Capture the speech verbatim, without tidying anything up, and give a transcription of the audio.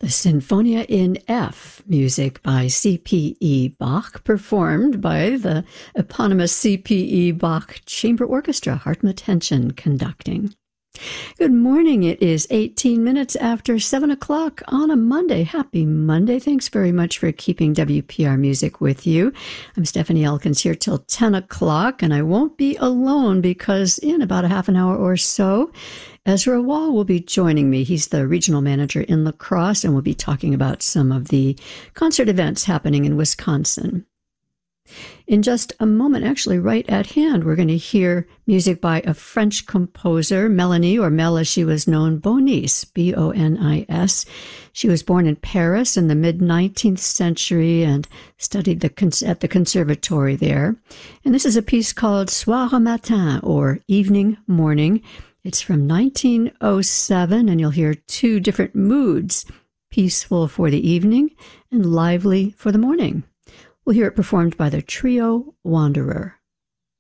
The Sinfonia in F, music by C P E Bach, performed by the eponymous C P E Bach Chamber Orchestra, Hartmut Henschen conducting. Good morning. It is eighteen minutes after seven o'clock on a Monday. Happy Monday. Thanks very much for keeping W P R Music with you. I'm Stephanie Elkins here till ten o'clock, and I won't be alone because in about a half an hour or so, Ezra Wall will be joining me. He's the regional manager in La Crosse, and we'll be talking about some of the concert events happening in Wisconsin. In just a moment, actually right at hand, we're going to hear music by a French composer, Melanie, or Mel as she was known, Bonis, B O N I S. She was born in Paris in the mid-nineteenth century and studied the, at the conservatory there. And this is a piece called Soir Matin, or Evening Morning. It's from nineteen oh seven, and you'll hear two different moods, peaceful for the evening and lively for the morning. We'll hear it performed by the trio Wanderer.